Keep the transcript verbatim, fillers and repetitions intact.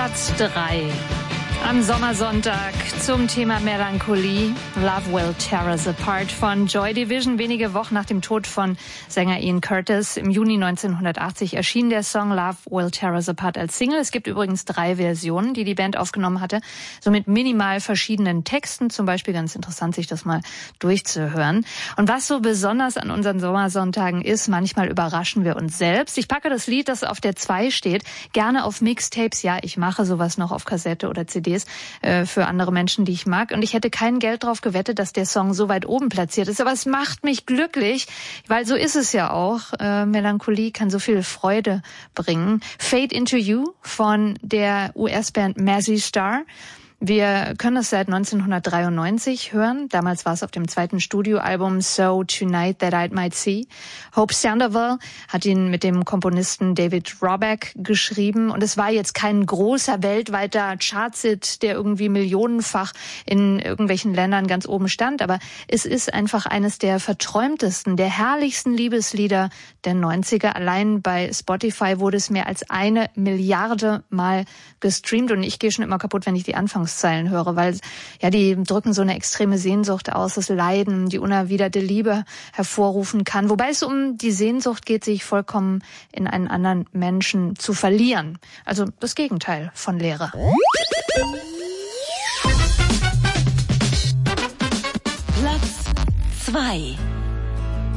Platz drei. Am Sommersonntag zum Thema Melancholie. Love Will Tear Us Apart von Joy Division. Wenige Wochen nach dem Tod von Sänger Ian Curtis im Juni neunzehnhundertachtzig erschien der Song Love Will Tear Us Apart als Single. Es gibt übrigens drei Versionen, die die Band aufgenommen hatte. So mit minimal verschiedenen Texten. Zum Beispiel ganz interessant, sich das mal durchzuhören. Und was so besonders an unseren Sommersonntagen ist, manchmal überraschen wir uns selbst. Ich packe das Lied, das auf der zwei steht, gerne auf Mixtapes. Ja, ich mache sowas noch auf Kassette oder C D für andere Menschen, die ich mag. Und ich hätte kein Geld drauf gewettet, dass der Song so weit oben platziert ist. Aber es macht mich glücklich, weil so ist es ja auch. Äh, Melancholie kann so viel Freude bringen. Fade Into You von der U S-Band Mazzy Star. Wir können es seit neunzehnhundertdreiundneunzig hören. Damals war es auf dem zweiten Studioalbum So Tonight That I Might See. Hope Sandoval hat ihn mit dem Komponisten David Roback geschrieben. Und es war jetzt kein großer weltweiter Chartshit, der irgendwie millionenfach in irgendwelchen Ländern ganz oben stand. Aber es ist einfach eines der verträumtesten, der herrlichsten Liebeslieder der neunziger. Allein bei Spotify wurde es mehr als eine Milliarde Mal gestreamt. Und ich gehe schon immer kaputt, wenn ich die Anfangs Zeilen höre, weil ja die drücken so eine extreme Sehnsucht aus, das Leiden, die unerwiderte Liebe hervorrufen kann. Wobei es um die Sehnsucht geht, sich vollkommen in einen anderen Menschen zu verlieren. Also das Gegenteil von Leere. Platz zwei.